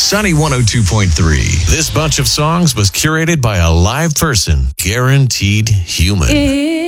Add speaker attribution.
Speaker 1: Sunny 102.3. This bunch of songs was curated by a live person, guaranteed human.